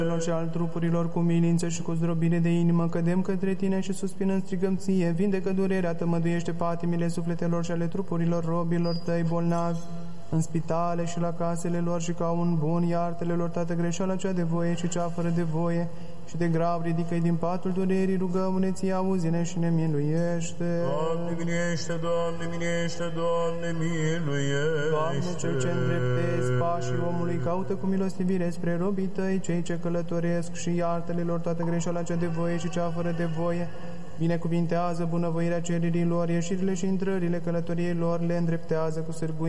și al trupurilor cu milință și cu zdrobire de inimă, cădem către Tine și suspinând strigăm Ție, vindecă durerea, tămăduiește patimile sufletelor și ale trupurilor robilor Tăi bolnavi, în spitale și la casele lor și ca un bun iartă-le lor toată greșeala cea de voie și cea fără de voie și de grav ridică-i din patul durerii, rugăm-ne Ție, auzi-ne și ne miluiește. Doamne miluiește, Doamne miluiește, Doamne miluiește. Doamne, Cel ce îndreptezi pașii omului, caută cu milostivire spre robii Tăi, cei ce călătoresc și iartă-le lor toată greșeala cea de voie și cea fără de voie. Binecuvintează bunăvoirea cererii lor, ieșirile și intrările călătoriei lor, le îndreptează cu sârguință